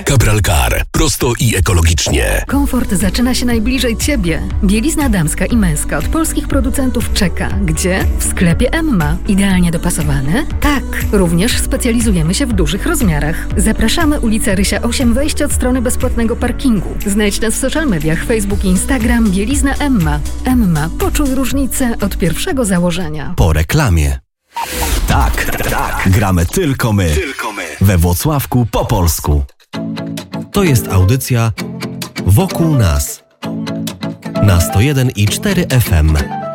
Cabral Car. Prosto i ekologicznie. Komfort zaczyna się najbliżej Ciebie. Bielizna damska i męska od polskich producentów czeka. Gdzie? W sklepie Emma. Idealnie dopasowane? Tak. Również specjalizujemy się w dużych rozmiarach. Zapraszamy ulica Rysia 8, wejście od strony bezpłatnego parkingu. Znajdź nas w social mediach Facebook i Instagram Bielizna Emma. Emma. Poczuj różnicę od pierwszego założenia. Po reklamie. Tak. Gramy tylko my. We Włocławku po polsku. To jest audycja Wokół nas na 101,4 FM.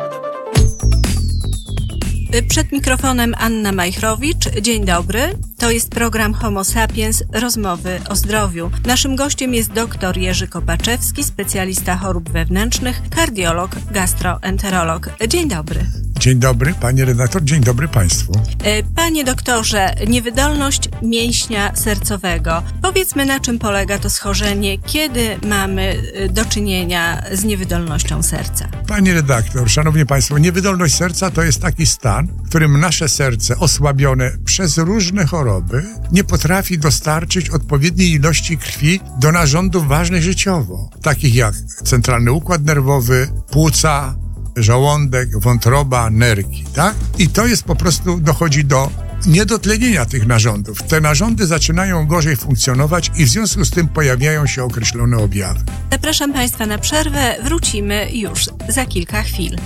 Przed mikrofonem Anna Majchrowicz. Dzień dobry. To jest program Homo Sapiens, rozmowy o zdrowiu. Naszym gościem jest dr Jerzy Kopaczewski, specjalista chorób wewnętrznych, kardiolog, gastroenterolog. Dzień dobry. Dzień dobry, panie redaktor, dzień dobry państwu. Panie doktorze, niewydolność mięśnia sercowego. Powiedzmy, na czym polega to schorzenie, kiedy mamy do czynienia z niewydolnością serca? Panie redaktor, szanowni państwo, niewydolność serca to jest taki stan, w którym nasze serce, osłabione przez różne choroby, nie potrafi dostarczyć odpowiedniej ilości krwi do narządów ważnych życiowo, takich jak centralny układ nerwowy, płuca, żołądek, wątroba, nerki, tak? I to jest po prostu, dochodzi do niedotlenienia tych narządów. Te narządy zaczynają gorzej funkcjonować i w związku z tym pojawiają się określone objawy. Zapraszam państwa na przerwę, wrócimy już za kilka chwil.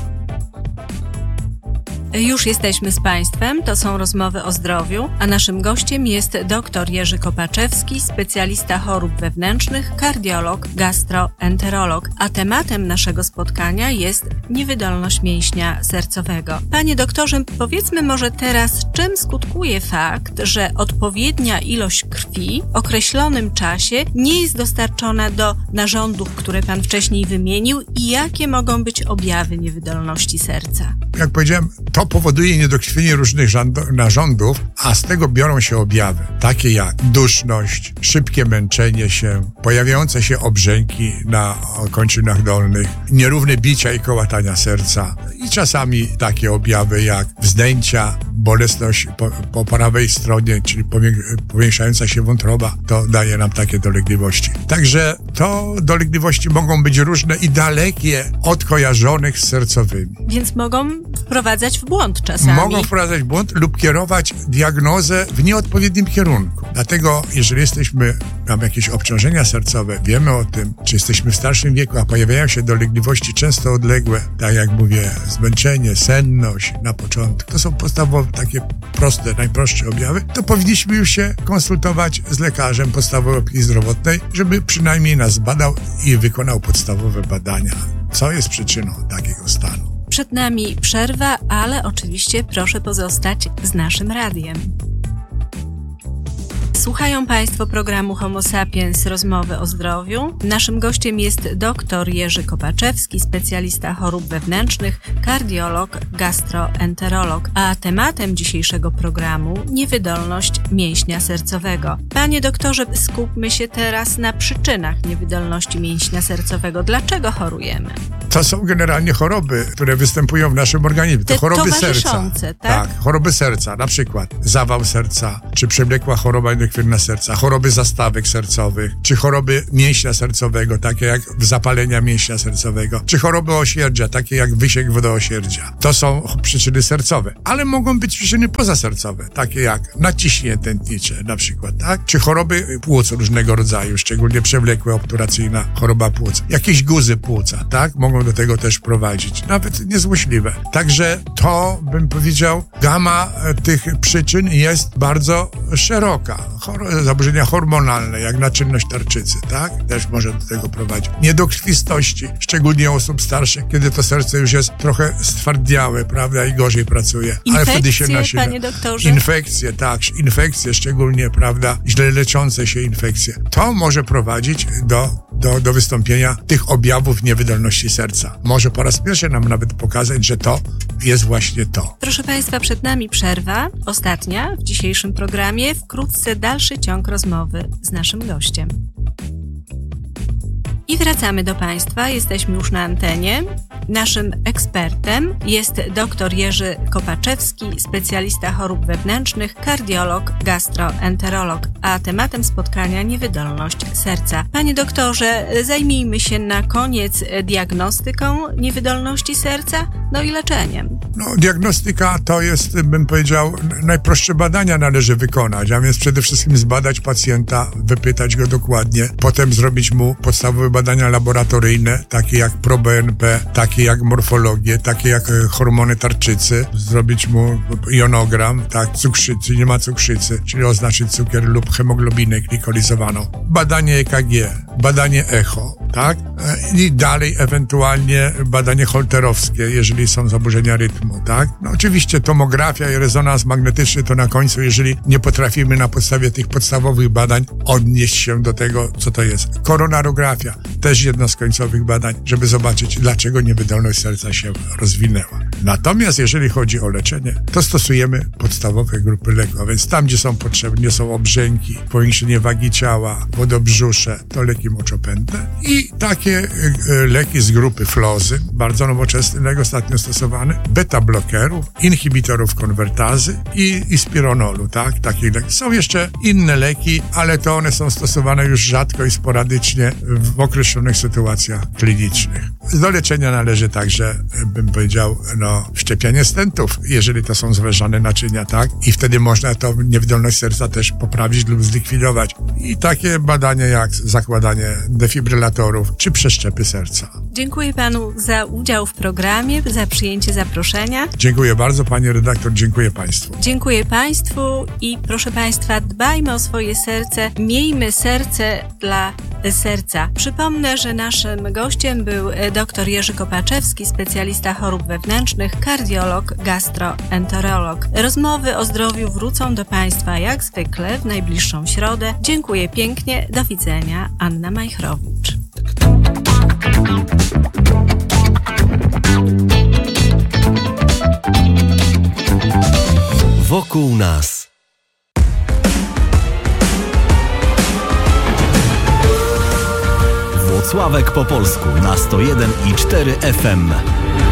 Już jesteśmy z państwem, to są rozmowy o zdrowiu, a naszym gościem jest dr Jerzy Kopaczewski, specjalista chorób wewnętrznych, kardiolog, gastroenterolog, a tematem naszego spotkania jest niewydolność mięśnia sercowego. Panie doktorze, powiedzmy może teraz, czym skutkuje fakt, że odpowiednia ilość krwi w określonym czasie nie jest dostarczona do narządów, które pan wcześniej wymienił i jakie mogą być objawy niewydolności serca? Jak powiedziałem, to powoduje niedokrwienie różnych narządów, a z tego biorą się objawy, takie jak duszność, szybkie męczenie się, pojawiające się obrzęki na kończynach dolnych, nierówne bicia i kołatania serca i czasami takie objawy jak wzdęcia, bolesność po prawej stronie, czyli powiększająca się wątroba, to daje nam takie dolegliwości. Także to dolegliwości mogą być różne i dalekie od kojarzonych z sercowymi. Więc mogą wprowadzać w błąd czasami. Mogą wprowadzać w błąd lub kierować diagnozę w nieodpowiednim kierunku. Dlatego, jeżeli mamy jakieś obciążenia sercowe, wiemy o tym, czy jesteśmy w starszym wieku, a pojawiają się dolegliwości często odległe, tak jak mówię, zmęczenie, senność na początku, to są podstawowe, takie proste, najprostsze objawy, to powinniśmy już się konsultować z lekarzem podstawowej opieki zdrowotnej, żeby przynajmniej nas badał i wykonał podstawowe badania. Co jest przyczyną takiego stanu? Przed nami przerwa, ale oczywiście proszę pozostać z naszym radiem. Słuchają państwo programu Homo Sapiens, rozmowy o zdrowiu. Naszym gościem jest dr Jerzy Kopaczewski, specjalista chorób wewnętrznych, kardiolog, gastroenterolog. A tematem dzisiejszego programu niewydolność mięśnia sercowego. Panie doktorze, skupmy się teraz na przyczynach niewydolności mięśnia sercowego. Dlaczego chorujemy? To są generalnie choroby, które występują w naszym organizmie. To choroby serca. Tak, choroby serca, na przykład zawał serca, czy przewlekła choroba endokrwinna serca, choroby zastawek sercowych, czy choroby mięśnia sercowego, takie jak zapalenia mięśnia sercowego, czy choroby osierdzia, takie jak wysięg wodoosierdzia. To są przyczyny sercowe, ale mogą być przyczyny pozasercowe, takie jak naciśnienie tętnicze na przykład, tak? Czy choroby płuc różnego rodzaju, szczególnie przewlekła obturacyjna choroba płuc. Jakieś guzy płuca, tak? Mogą do tego też prowadzić, nawet niezłośliwe. Także to, bym powiedział, gama tych przyczyn jest bardzo szeroka. Zaburzenia hormonalne, jak naczynność tarczycy, tak? Też może do tego prowadzić. Niedokrwistości, szczególnie osób starszych, kiedy to serce już jest trochę stwardniałe, prawda, i gorzej pracuje. Infekcje, ale wtedy się nasila. Panie doktorze? Infekcje, tak, infekcje szczególnie, prawda, źle leczące się infekcje. To może prowadzić do wystąpienia tych objawów niewydolności serca. Może po raz pierwszy nam nawet pokazać, że to jest właśnie to. Proszę państwa, przed nami przerwa, ostatnia w dzisiejszym programie. Wkrótce dalszy ciąg rozmowy z naszym gościem. I wracamy do państwa, jesteśmy już na antenie. Naszym ekspertem jest dr Jerzy Kopaczewski, specjalista chorób wewnętrznych, kardiolog, gastroenterolog, a tematem spotkania niewydolność serca. Panie doktorze, zajmijmy się na koniec diagnostyką niewydolności serca, i leczeniem. Diagnostyka to jest, bym powiedział, najprostsze badania należy wykonać, a więc przede wszystkim zbadać pacjenta, wypytać go dokładnie, potem zrobić mu podstawowe badania laboratoryjne, takie jak proBNP, takie jak morfologię, takie jak hormony tarczycy, zrobić mu jonogram, cukrzycy, nie ma cukrzycy, czyli oznaczyć cukier lub hemoglobinę glikolizowaną. Badanie EKG, badanie echo, i dalej ewentualnie badanie holterowskie, jeżeli są zaburzenia rytmu, oczywiście tomografia i rezonans magnetyczny to na końcu, jeżeli nie potrafimy na podstawie tych podstawowych badań odnieść się do tego, co to jest. Koronarografia, też jedno z końcowych badań, żeby zobaczyć, dlaczego niewydolność serca się rozwinęła. Natomiast jeżeli chodzi o leczenie, to stosujemy podstawowe grupy leków, a więc tam, gdzie są potrzebne, są obrzęki, powiększenie wagi ciała, wodobrzusze, to leki moczopędne i takie leki z grupy flozy, bardzo nowoczesny lek, ostatnio stosowany, beta-blokerów, inhibitorów konwertazy i spironolu, takich leki. Są jeszcze inne leki, ale to one są stosowane już rzadko i sporadycznie w określonych sytuacjach klinicznych. Do leczenia należy także, bym powiedział, wszczepianie stentów, jeżeli to są zwężone naczynia, i wtedy można tą niewydolność serca też poprawić lub zlikwidować. I takie badania jak zakładanie defibrylatorów czy przeszczepy serca. Dziękuję panu za udział w programie, za przyjęcie zaproszenia. Dziękuję bardzo, pani redaktor, dziękuję państwu. Dziękuję państwu i proszę państwa, dbajmy o swoje serce, miejmy serce dla serca. Przypomnę, że naszym gościem był dr Jerzy Kopaczewski, specjalista chorób wewnętrznych, kardiolog, gastroenterolog. Rozmowy o zdrowiu wrócą do państwa jak zwykle w najbliższą środę. Dziękuję pięknie, do widzenia. Anna Majchrowicz. Wokół nas. Włocławek po polsku na 101,4 FM.